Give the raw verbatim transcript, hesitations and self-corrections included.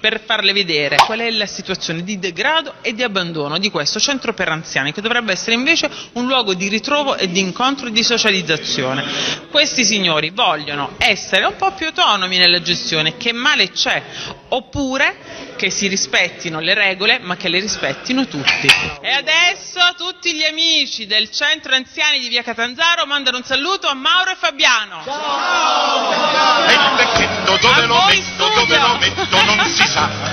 per farle vedere qual è la situazione di degrado e di abbandono di questo centro per anziani, che dovrebbe essere invece un luogo di ritrovo e di incontro e di socializzazione. Questi signori vogliono essere un po' più autonomi nella gestione, che male c'è, oppure che si rispettino le regole ma che le rispettino tutti. E adesso tutti gli amici del centro anziani di via Catanzaro mandano un saluto a Mauro e Fabiano. Ciao! E il vecchietto dove lo metto, dove lo metto non si sa.